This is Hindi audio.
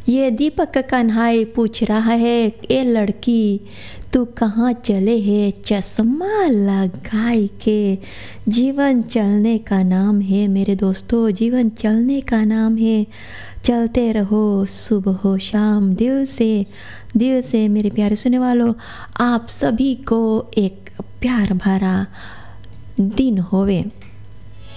ये दीपक कन्हाई पूछ रहा है, ए लड़की तू कहाँ चले है चश्मा लगाई के। जीवन चलने का नाम है मेरे दोस्तों, जीवन चलने का नाम है। चलते रहो सुबह हो शाम, दिल से मेरे प्यारे सुनने वालों, आप सभी को एक प्यार भरा दिन होवे।